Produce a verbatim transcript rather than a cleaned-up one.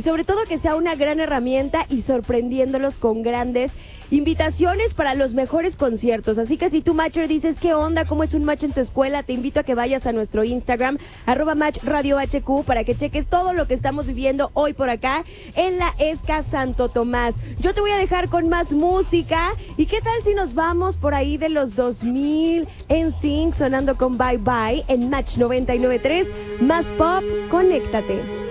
sobre todo que sea una gran herramienta y sorprendiéndolos con grandes invitaciones para los mejores conciertos. Así que si tú, Matcher, dices qué onda, cómo es un match en tu escuela, te invito a que vayas a nuestro Instagram, arroba match radio H Q, para que cheques todo lo que estamos viviendo hoy por acá en la ESCA Santo Tomás. Yo te voy a dejar con más música. ¿Y qué tal si nos vamos por ahí de los dos mil en Sync sonando con Bye Bye en Match noventa y nueve punto tres? Más pop, conéctate.